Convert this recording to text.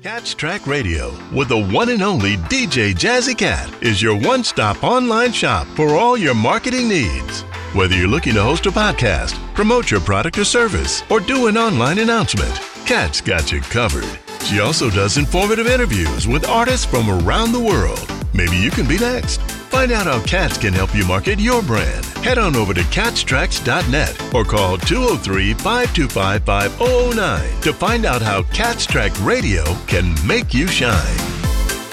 Catch Track Radio with the one and only DJ Jazzy Cat is your one-stop online shop for all your marketing needs. Whether you're looking to host a podcast, promote your product or service, or do an online announcement, Cat's got you covered. She also does informative interviews with artists from around the world. Maybe you can be next. Find out how Cats can help you market your brand. Head on over to catstracks.net or call 203-525-5009 to find out how Cats Track Radio can make you shine.